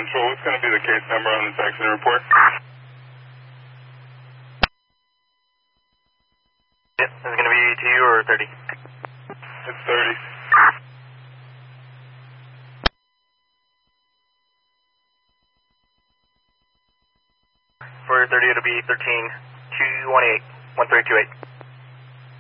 Central. What's going to be the case number on this accident report? Yep, is it going to be to you or 30? It's 30. For 30, it'll be 13-218, 1328.